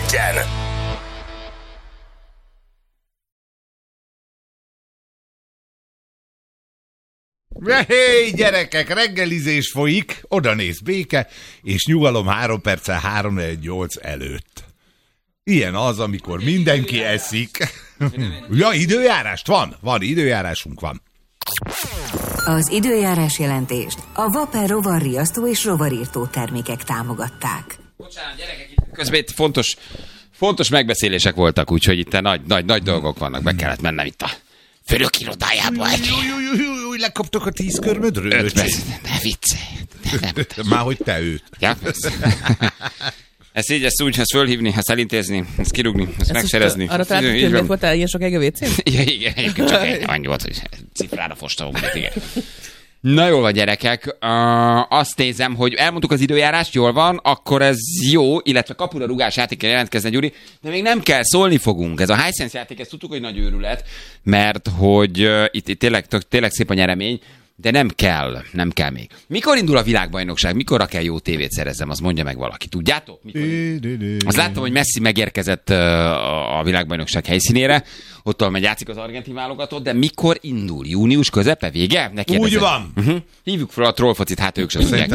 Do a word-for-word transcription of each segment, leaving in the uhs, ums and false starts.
legyen! Hé, gyerekek, reggelizés folyik, oda néz Béke, és nyugalom három perccel három negyvennyolc előtt. Ilyen az, amikor mindenki eszik. Ja, időjárást van, van, időjárásunk van. Az időjárás jelentést a Vaper rovarriasztó és rovarírtó termékek támogatták. Bocsánat, gyerekek, közben itt fontos, fontos megbeszélések voltak, úgyhogy itt nagy, nagy, nagy dolgok vannak, be kellett mennem itt a főnök irodájába. Úgy lekaptok a tíz körmödről? Öt perc, ne viccelj. Már hogy te őt. Ja, ezt így, ezt úgy, ezt fölhívni, ezt elintézni, ezt kirúgni, ezt, ezt megszerezni. Arra találtuk, hogy miért voltál ilyen sok egővécén? Ja, igen, egyébként csak egy, annyi volt, hogy cifrára fostam, igen. Na jól van, gyerekek, uh, azt nézem, hogy elmondtuk az időjárást, jól van, akkor ez jó, illetve kapura rugás játékkel jelentkezne, Gyuri, de még nem kell, szólni fogunk. Ez a Hisense játék, ezt tudtuk, hogy nagy őrület, mert hogy uh, itt, itt tényleg, tényleg szép a nyeremény, de nem kell, nem kell még. Mikor indul a világbajnokság? Mikorra kell jó tévét szerezzem? Az mondja meg valaki. Tudjátok? Mikor? Azt láttam, hogy Messi megérkezett a világbajnokság helyszínére. Ott megy játszik az argentin válogatott, de mikor indul? Június közepe, vége? Úgy van. Uh-huh. Hívjuk fel a trollfocit, hát ők sem tudják.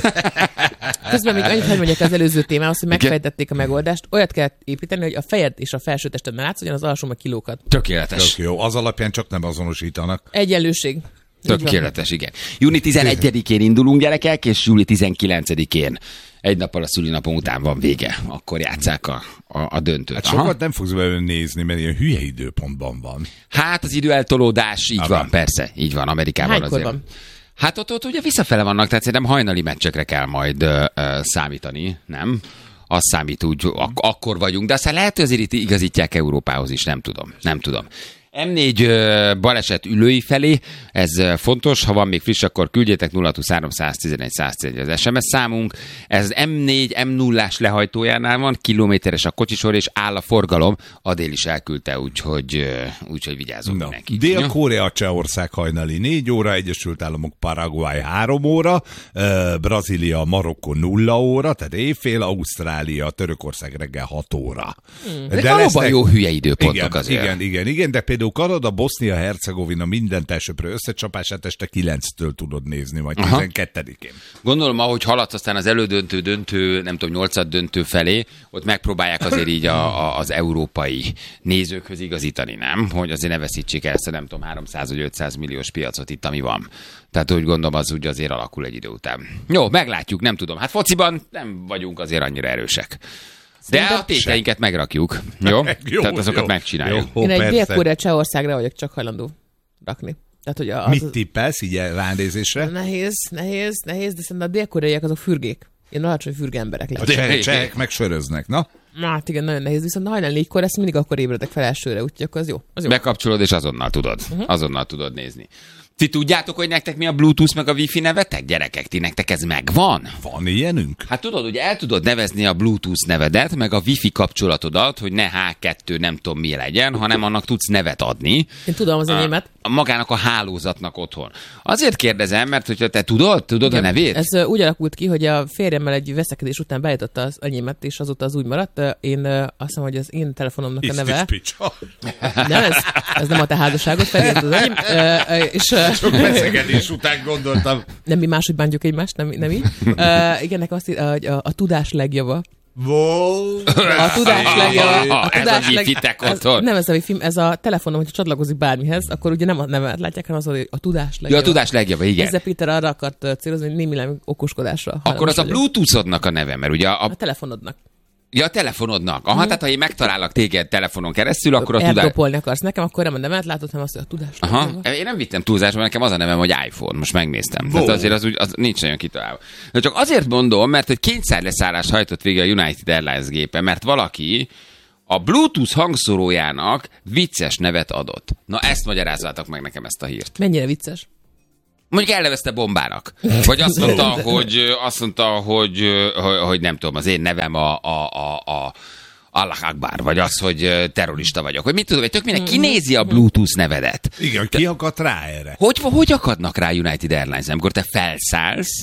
Közben még annyit, hogy mondjak az előző témához, hogy megfejtették a megoldást. Olyat kell építeni, hogy a fejed és a felsőtested látszódjon, az alsó meg kilókat. Tökéletes. Tök jó. Az alapján csak nem azonosítanak. Egyenlőség. Tökéletes, igen. júni tizenegyedikén indulunk, gyerekek, és júli tizenkilencedikén egy nappal a szülinapom után van vége. Akkor játsszák a, a, a döntőt. Hát sokat nem fogsz belőle nézni, mert ilyen hülye időpontban van. Hát az időeltolódás, így Abba. van, persze, így van, Amerikában Hánykor azért. van? Hát ott, ott ugye visszafele vannak, tehát szerintem hajnali meccsekre kell majd uh, számítani, nem? Az számít úgy, ak- akkor vagyunk, de aztán lehet, hogy azért itt igazítják Európához is, nem tudom, nem tudom. em négy uh, baleset ülői felé, ez uh, fontos, ha van még friss, akkor küldjétek nulla huszonhárom száztizenegy száztizenegy az es em es számunk. Ez az em négy em nullás lehajtójánál van, kilométeres a kocsisor, és áll a forgalom. Adél is elküldte, úgyhogy, uh, úgyhogy vigyázzunk No. mindenki. Dél-Korea, Csehország hajnali négy óra, Egyesült Államok, Paraguay három óra, uh, Brazília, Marokkó nulla óra, tehát éjfél, Ausztrália, Törökország reggel hat óra. Hmm. De, de valóban lesznek... jó hülye időpontok igen, azért. Igen, igen, igen, de például Kanada, Bosznia, Hercegovina minden elsőprő összecsapását este kilenctől tudod nézni, majd tizenkettedikén. Gondolom, ahogy haladsz aztán az elődöntő, döntő, nem tudom, nyolcad döntő felé, ott megpróbálják azért így a, a, az európai nézőkhöz igazítani, nem? Hogy azért ne veszítsék el ezt a nem tudom, háromszáz vagy ötszáz milliós piacot itt, ami van. Tehát úgy gondolom, az úgy azért alakul egy idő után. Jó, meglátjuk, nem tudom. Hát fociban nem vagyunk azért annyira erősek. De a téteinket megrakjuk, jó? jó Tehát azokat jó, megcsináljuk. Jó, Én egy Dél-Korea Csehországra vagyok csak hajlandó rakni. Tehát, hogy az Mit tippelsz így ránézésre? Nehéz, nehéz, nehéz, de szerintem a dél-koreaiak azok fürgék. Én alacsony fürge emberek. A cseh, csehek meg söröznek, na? Hát igen, nagyon nehéz, viszont hajnal négykor ezt mindig akkor ébredek fel elsőre, úgyhogy akkor az jó. Az jó. Bekapcsolod, és azonnal tudod. Uh-huh. Azonnal tudod nézni. Ti tudjátok, hogy nektek mi a Bluetooth meg a Wi-Fi nevetek? Gyerekek, ti nektek ez megvan? Van ilyenünk? Hát tudod, hogy el tudod nevezni a Bluetooth nevedet, meg a Wi-Fi kapcsolatodat, hogy ne há kettő nem tudom mi legyen, hanem annak tudsz nevet adni. Én tudom az enyémet. A, magának a hálózatnak otthon. Azért kérdezem, mert hogyha te tudod, tudod igen, a nevét? Ez uh, úgy alakult ki, hogy a férjemmel egy veszekedés után beállította az enyémet, és azóta az úgy maradt. Uh, én uh, azt hiszem, hogy az én telefonomnak a neve... Nem, ez, ez nem a te házasságot, felért az enyém. Uh, és, uh, Sok veszekedés után gondoltam. Nem mi máshogy bántjuk egymást, nem, nem így. Uh, igen, nekem azt ír, a, a, a tudás legjava. Wow. A tudás legjava. A tudás ez a wifi-tek otthon. Nem ez a wifi, ez a telefonom, hogyha csatlakozik bármihez, akkor ugye nem a nevet látják, hanem az, hogy a tudás legjava. Ja, a tudás legjava, igen. Ezzel Péter arra akart célozni, hogy némileg okoskodásra. Akkor az a Bluetooth-odnak a neve, mert ugye a... A telefonodnak. Ja, a telefonodnak. Aha, hmm. tehát ha én megtalálok téged telefonon keresztül, akkor a tudás... Erdopolni akarsz nekem, akkor nem a nevet látod, hanem azt, hogy a tudás. Aha, legjava. Én nem vittem túlzásba, nekem az a nevem, hogy iPhone. Most megnéztem. Wow. Tehát azért az, úgy, az nincs nagyon kitalálva. De csak azért mondom, mert egy kényszerleszállást hajtott végig a United Airlines gépe, mert valaki a Bluetooth hangszórójának vicces nevet adott. Na ezt magyarázzátok meg nekem, ezt a hírt. Mennyire vicces? Mondjuk elnevezte bombának. Vagy azt mondta, hogy, azt mondta, hogy, hogy, hogy nem tudom, az én nevem a, a, a, a Allah Akbar, vagy az, hogy terrorista vagyok. Vagy mit tudom, hogy tök minden kinézi a Bluetooth nevedet. Igen, ki akadt rá erre? Hogy, hogy akadnak rá United Airlines, amikor te felszállsz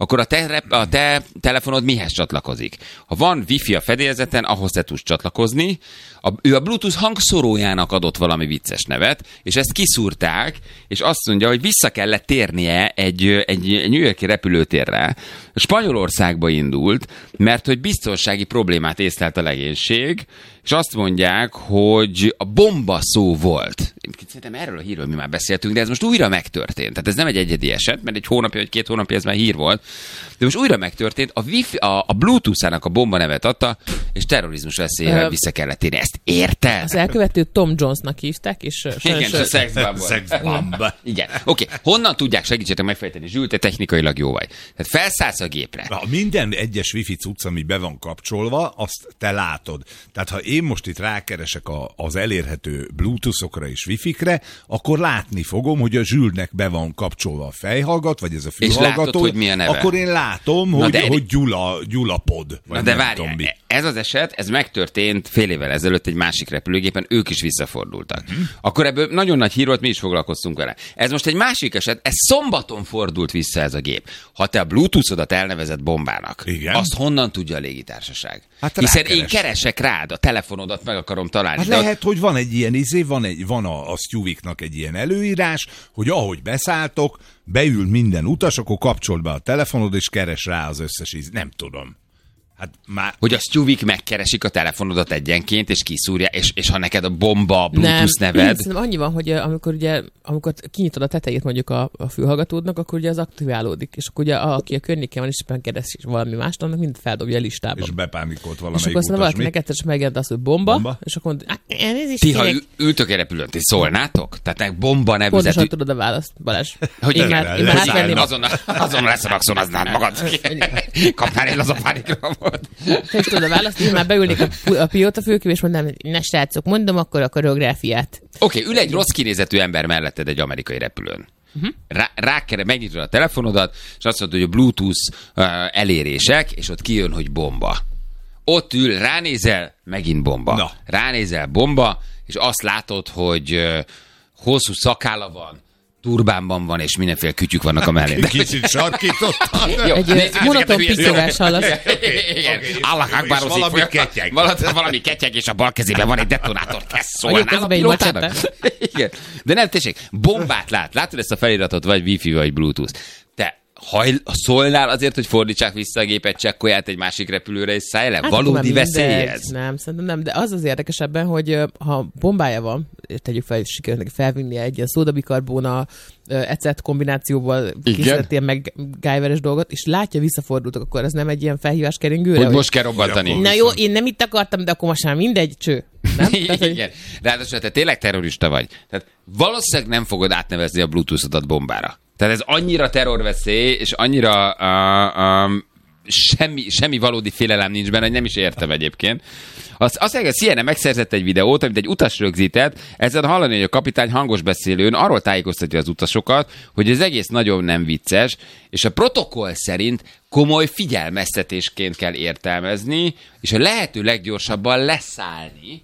akkor a te, a te telefonod mihez csatlakozik? Ha van wifi a fedélzeten, ahhoz te tudsz csatlakozni. A, ő a Bluetooth hangszorójának adott valami vicces nevet, és ezt kiszúrták, és azt mondja, hogy vissza kellett térnie egy, egy New York-i repülőtérre. Spanyolországba indult, mert hogy biztonsági problémát észlelt a legénység, és azt mondják, hogy a bomba szó volt. Én szerintem erről a hírről mi már beszéltünk, de ez most újra megtörtént. Tehát ez nem egy egyedi eset, mert egy hónapja vagy két hónapja ez már hír volt. De most újra megtörtént, a, wifi, a, a Bluetooth-ának a bomba nevet adta, és terrorizmus veszélyre vissza kellett térni. Ezt érted? Az elkövetőt Tom Jonesnak hívták, és igen, a szexbomba. Szexbomba. Igen. Oké, okay. Honnan tudják, segítsetek megfejteni? Zsül, te technikailag jó vagy. Tehát felszállsz a gépre. Ha minden egyes wifi cucc, ami be van kapcsolva, azt te látod. Tehát ha én most itt rákeresek a, az elérhető Bluetooth-okra és wifi-kre, akkor látni fogom, hogy a Zsülnek be van kapcsolva a fejhallgat, vagy ez a fülhallgató. És látod, hogy mi a neve. Akkor én látom, hogy, de... hogy Gyula, Gyula pod. Na de várjál, ez az eset, ez megtörtént fél évvel ezelőtt egy másik repülőgépen, ők is visszafordultak. Hmm. Akkor ebből nagyon nagy hír volt, mi is foglalkoztunk vele. Ez most egy másik eset, ez szombaton fordult vissza ez a gép. Ha te a Bluetooth-odat elnevezett bombának, igen, azt honnan tudja a légitársaság? Hát hiszen rákeres. Én keresek rád, a telefonodat meg akarom találni. Hát lehet, ott... hogy van egy ilyen izé, van, egy, van a, a Stewiknak egy ilyen előírás, hogy ahogy beszálltok, beül minden utas, akkor kapcsold be a telefonod, és keres rá az összes íz. Nem tudom. Hát már... Hogy a Stewik megkeresik a telefonodat egyenként, és kiszúrja, és, és ha neked a bomba, a Bluetooth nem, neved... Nem, annyi van, hogy amikor ugye, amikor kinyitod a tetejét mondjuk a, a fülhallgatódnak, akkor ugye az aktiválódik, és akkor ugye a, aki a környéken van, és éppen keres valami mást, annak mind feldobja a listában. És bepánikolt valamelyik és akkor aztán valakinek egyszer sem megjelent az, hogy bomba, bomba? És akkor mondja, ti, ha ültök egy repülőn, ti szólnátok? Tehát nek bomba nevezetű... Pontosan tudod a választ, Balázs. Hogy én már, én már átvenném. Azonnal leszarakszol, aznál magad. Kapnál én az a pánikra. Te is tudod a választ, én már beülnék a, a pilótafülkébe, és mondom, hogy ne srácok, mondom akkor a koreográfiát. Oké, okay, ül egy rossz kinézetű ember melletted egy amerikai repülőn. Uh-huh. Rá, rákere, megnyitod a telefonodat, és azt mondod, hogy a Bluetooth uh, elérések, és ott kijön, hogy bomba. Ott ül, ránézel, megint bomba. No. Ránézel, bomba, és azt látod, hogy uh, hosszú szakálla van, turbánban van, és mindenféle kütyük vannak a mellén. Kicsit sarkítottam. Egy monoton piszkogás hallasz. Igen. Allah akbározik. Valami ketyeg. Valami ketyeg, és a bal kezében van egy detonátor. Te szólnál a pilótának. Igen. De nem, tessék, bombát lát. Látod ezt a feliratot, vagy Wi-Fi, vagy Bluetooth. Te hajl, szólnál azért, hogy fordítsák vissza a gépet, csekkolját egy másik repülőre, és szállj le? Hát valódi veszély ez? Nem, szerintem nem, de az az érdekesebben, hogy ha bombája van, tegyük fel, hogy sikerül neki felvinnie egy ilyen szódabikarbóna ecet kombinációval készített ilyen meg gájveres dolgot, és látja, visszafordultak, akkor ez nem egy ilyen felhívás keringőre? Hogy, hogy most kell robbantani. Na jó, én nem itt akartam, de akkor most már mindegy, cső. Nem? Tehát, igen. Ráadásul te tényleg terrorista vagy. Tehát valószínűleg nem fogod átnevezni a Bluetooth-odat bombára. Tehát ez annyira terrorveszély, és annyira uh, um, semmi, semmi valódi félelem nincs benne, hogy nem is értem egyébként. Azt, azt mondja, hogy C N N megszerzett egy videót, amit egy utas rögzített, ezzel hallani, hogy a kapitány hangos beszélőn arról tájékoztatja az utasokat, hogy az egész nagyon nem vicces, és a protokoll szerint komoly figyelmeztetésként kell értelmezni, és a lehető leggyorsabban leszállni,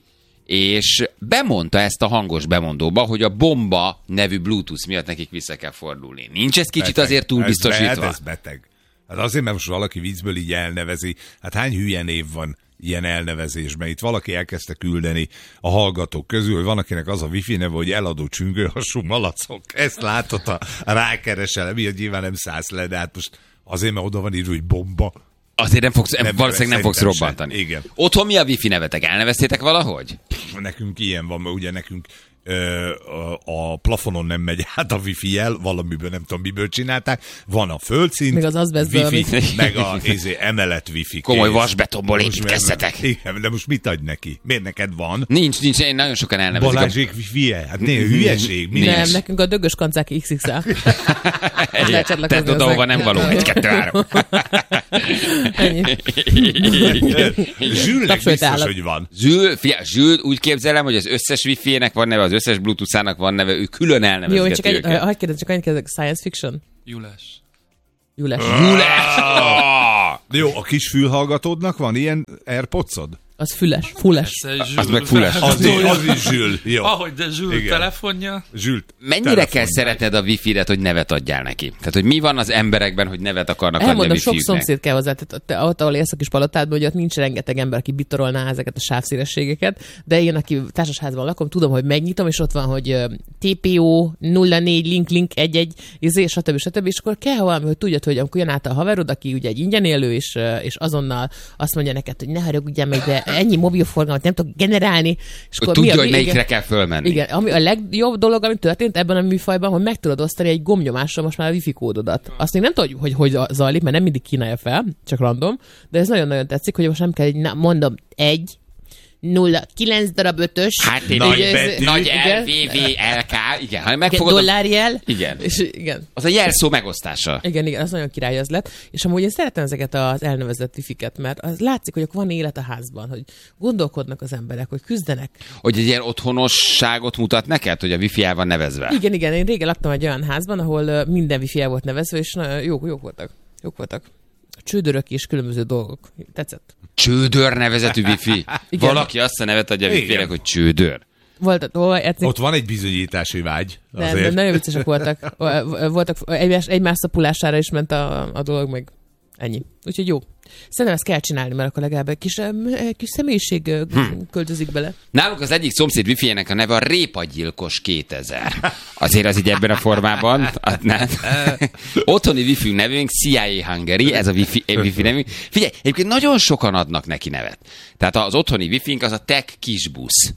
és bemondta ezt a hangos bemondóba, hogy a bomba nevű Bluetooth miatt nekik vissza kell fordulni. Nincs ez kicsit beteg. Azért túl biztosítva? Ez, ez beteg. Hát azért, mert most valaki viccből így elnevezi. Hát hány hülye név van ilyen elnevezésben? Itt valaki elkezdte küldeni a hallgatók közül, hogy van, akinek az a wifi neve, hogy eladó csüngőhasú malacok. Ezt látod, a rákeresel, mi nyilván nem szállsz le, de hát most azért, mert oda van írva, hogy bomba. Azért nem fogsz, nem, valószínűleg nem fogsz robbantani. Sem. Igen. Otthon mi a wifi nevetek? Elneveztétek valahogy? Nekünk ilyen van, mert ugye nekünk ö, a, a plafonon nem megy át a wifi-jel, valamiből nem tudom, miből csinálták. Van a földszint, meg az azbesztből, wifi, amit... meg a ezé, emelet wifi. Komoly vasbetonból építkezzetek. Igen, de most mit adj neki? Miért neked van? Nincs, nincs, én nagyon sokan elnevezik. Balázsék wifi-je? Hát néha hülyeség. Nem, nincs. Nekünk a dögös kancák iksz iksz el. Te oda, ahova nem való, egy, kettő, három. Zsülnek biztos, hogy van. Zsül, fia, Zsül, úgy képzelem, hogy az összes wifi-nek van neve, az összes Bluetooth-ának van neve, ő külön elnevezgeti. Jó, én csak egy, hagyj kérdezni, csak annyit kérdezik, science fiction? Julás. Julás. Julás! Jó, a kis fülhallgatódnak van ilyen AirPods-od? Az füles, fules. Az meg fules. Az, az is Zsül. Jó. Ahogy, de Zsül igen. telefonja. Zsül Mennyire telefonja. kell szeretned a wifi-et, hogy nevet adjál neki? Tehát, hogy mi van az emberekben, hogy nevet akarnak adni a Elmondom, sok wifi-üknek? szomszéd kell hozzá. Tehát te, ott, ahol élsz a kis palotádban, hogy ott nincs rengeteg ember, aki bitorolná ezeket a sávszélességeket, de én, aki társasházban lakom, tudom, hogy megnyitom, és ott van, hogy té pé ó nulla négy link link egy egy, és stb. stb. És akkor kell valami, hogy tudjad, hogy amikor jön át a haverod, aki ugye egy ingyen élő, és, és azonnal azt mondja neked, hogy ne haragudjál meg, de ennyi mobilforgalmat nem tudok generálni. És Hogy akkor tudja, mi a, hogy melyikre igen, kell fölmenni. Igen, ami a legjobb dolog, ami történt ebben a műfajban, hogy meg tudod osztani egy gombnyomással most már a wifi kódodat. Azt még nem tudod, hogy hogy zajlik, mert nem mindig kínálja fel, csak random, de ez nagyon-nagyon tetszik, hogy most nem kell, egy, na, mondom, egy, nulla, kilenc darab ötös. Hát én Nagy egy betű. nagy L, V, V, L, K, igen, hanem megfogod. Dollárjel. Igen. És igen. Az a jelszó megosztása. Igen, igen, az nagyon király az lett. És amúgy én szeretem ezeket az elnevezett wifiket, mert az látszik, hogy van élet a házban, hogy gondolkodnak az emberek, hogy küzdenek. Hogy egy ilyen otthonosságot mutat neked, hogy a wifi el van nevezve. Igen, igen, én régen laktam egy olyan házban, ahol minden wifi el volt nevezve, és nagyon jók, jók voltak. Jók voltak. Csődörök és különböző dolgok. Tetszett. Csődör nevezetű wifi. Igen. Valaki azt a nevet adja a wifi-nek, Igen. hogy csődör. Volt, hol, etnik, Ott van egy bizonyítási vágy. nem, Azért. nem, nagyon viccesek voltak. Voltak egymás, egymás szapulására is ment a, a dolog, meg ennyi. Úgyhogy jó. Szerintem ezt kell csinálni, mert akkor legalább egy kis, egy kis személyiség hmm. költözik bele. Nálunk az egyik szomszéd wifi-nek a neve a Répagyilkos kétezer. Azért az így ebben a formában. A, nem. Otthoni wifi nevünk C I A Hungary, ez a wifi, wifi nevünk. Figyelj, egyébként nagyon sokan adnak neki nevet. Tehát az otthoni wifi-nk az a Tech Kisbusz.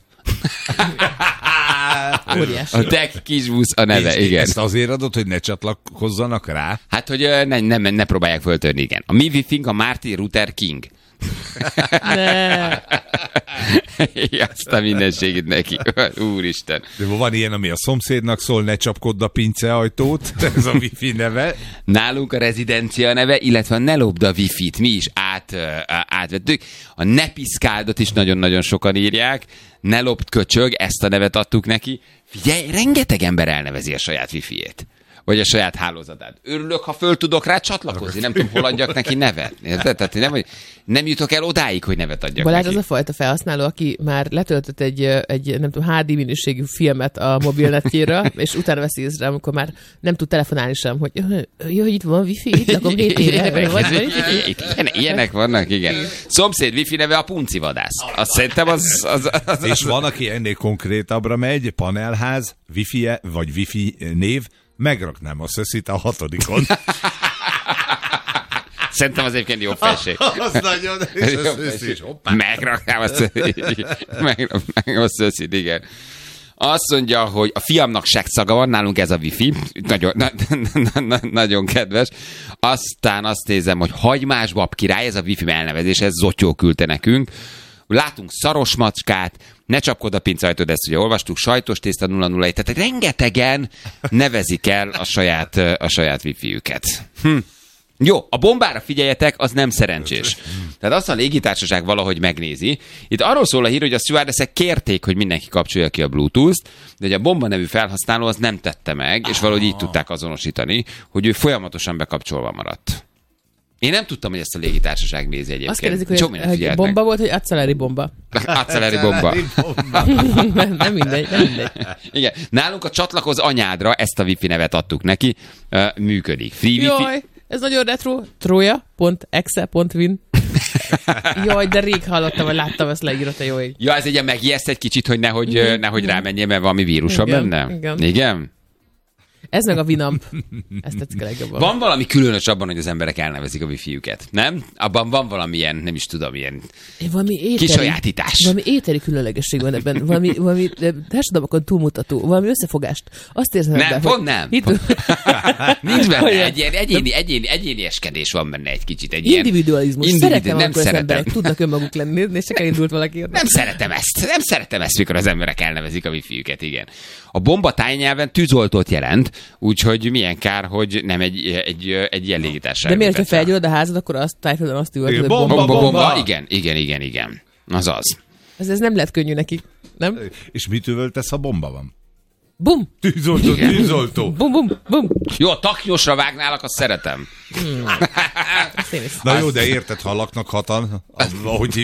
Óriási. A Tech Kisbusz a neve, És igen. Ezt azért adod, hogy ne csatlakozzanak rá? Hát, hogy ö, ne, ne, ne próbálják föltörni, igen. A mi wifi-nk a Martin Luther King. Ne. Azt a mindenségét neki. Úristen. De van ilyen, ami a szomszédnak szól, ne csapkodd a pinceajtót, ez a wifi neve. Nálunk a rezidencia neve, illetve a ne lopd a wifi-t mi is át, uh, átvettük. A ne piszkáldot is nagyon-nagyon sokan írják. Ne lopd köcsög, ezt a nevet adtuk neki. Figyelj, rengeteg ember elnevezi a saját wifi-ét. Vagy a saját hálózatát. Örülök, ha föl tudok rá csatlakozni. Nem tudom, hol adjak neki nevet. Érted? Tehát nem, nem jutok el odáig, hogy nevet adjak Balázs neki. az a fajta felhasználó, aki már letöltött egy, egy nem tudom, há dé minőségű filmet a mobilnetjére, és utána veszi észre, amikor már nem tud telefonálni sem, hogy jó, hogy itt van wifi, itt lakom hét éve. Ilyenek, ilyenek vannak, igen. Szomszéd wifi neve a puncivadász. Azt szerintem az... az, az És van, aki ennél konkrétabbra megy, panelház, wifi-e, vagy wifi név, megraknám a szöszit a hatodikon. Szerintem az egyébként jó felség. Az nagyon, és a szösz is, hoppá. Megraknám a szöszit. Megraknám a szöszit, igen. Azt mondja, hogy a fiamnak szaga van, nálunk ez a wifi. Nagyon, na, na, na, nagyon kedves. Aztán azt nézem, hogy hagymás bab király, ez a wifi elnevezés, ez Zotyó küldte nekünk. Látunk szaros macskát, ne csapkod a pincajtod, ezt ugye olvastuk, sajtos tészta nulla nulla egy, tehát rengetegen nevezik el a saját, a saját wifi-üket. Hm. Jó, a bombára figyeljetek, az nem szerencsés. Tehát azt a légitársaság valahogy megnézi. Itt arról szól a hír, hogy a stewardessek kérték, hogy mindenki kapcsolja ki a Bluetooth-t, de hogy a bomba nevű felhasználó az nem tette meg, és valahogy így tudták azonosítani, hogy ő folyamatosan bekapcsolva maradt. Én nem tudtam, hogy ezt a légitársaság nézi egyébként. Azt kérdezik, hogy, hogy bomba volt, hogy acceleri bomba. Acceleri bomba. nem mindegy, nem mindegy. Igen. Nálunk a csatlakoz anyádra, ezt a wifi nevet adtuk neki, uh, működik. Free wifi. Jaj, ez nagyon retro. troja pont exe pont win. Jaj, de rég hallottam, vagy láttam, ezt leírott a jó ég. Ja, ez egy megijeszt egy kicsit, hogy nehogy, uh, nehogy rámenjél, mert valami vírus van benne? Igen. Igen? Ez meg a Winamp. Ezt tetszik a legjobban. Van valami különös abban, hogy az emberek elnevezik a wifi-üket, nem? Abban van valamilyen, nem is tudom, ilyen valami éteri, kisajátítás. Valami éteri különlegesség van ebben. Valami, valami társadalmakon túlmutató. Valami összefogást. Azt érzem nem, ebben, pont nem. Hit... Nincs benne. Egy ilyen egyéni, egyéni, egyénieskedés van benne egy kicsit. Egy individualizmus. Ilyen... Szeretem, nem amikor szeretem. az emberek tudnak önmaguk lenni, és csak elindult valaki. Nem szeretem ezt. Nem szeretem ezt, mikor az emberek elnevezik a wifi-üket, igen. A bomba tájnyelven tűzoltót jelent, úgyhogy milyen kár, hogy nem egy, egy, egy ilyen légitársaság. De miért, ha felgyullad a házad, akkor azt tájföldön azt üvölt, hogy bomba, bomba, bomba, bomba. bomba. Igen, igen, igen, igen. Az az. Ez, ez nem lett könnyű neki, nem? És mit üvöltesz, ha bomba van? Bum! Tűzoltó, Igen. tűzoltó. Bum, bum, bum. Jó, a taknyosra vágnálak, azt szeretem. Azt én is. Na jó, de érted, ha laknak hatan, ahogy